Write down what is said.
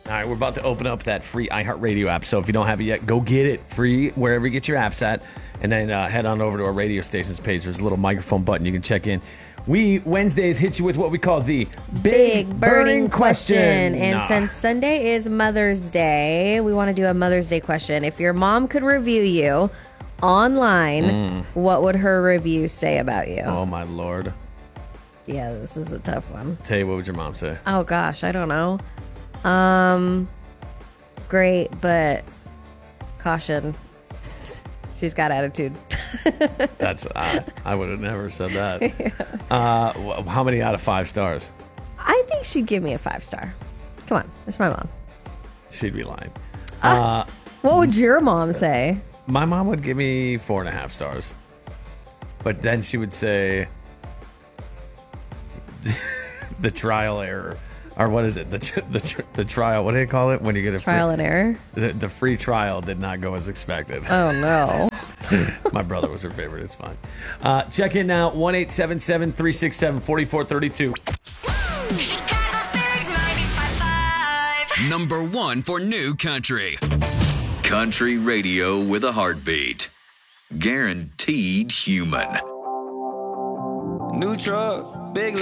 All right, we're about to open up that free iHeartRadio app. So if you don't have it yet, go get it free wherever you get your apps at. And then head on over to our radio stations page. There's a little microphone button you can check in. We Wednesdays hit you with what we call the Big Burning Question. And Nah. since Sunday is Mother's Day, we want to do a Mother's Day question. If your mom could review you online, what would her review say about you? Oh, my Lord. Yeah, this is a tough one. Tay, what would your mom say? Oh, gosh, I don't know. Great, but caution. She's got attitude. That's I would have never said that. How many out of 5 stars? I think she'd give me a 5-star. Come on, it's my mom. She'd be lying. What would your mom say? My mom would give me 4.5 stars. But then she would say the trial error. Or what is it? The trial. What do they call it when you get a Trial and error? The free trial did not go as expected. Oh, no. My brother was her favorite. It's fine. Check in now. 1-877-367-4432. Chicago's Big 95.5. Number 1 for new country. Country radio with a heartbeat. Guaranteed human. New truck, big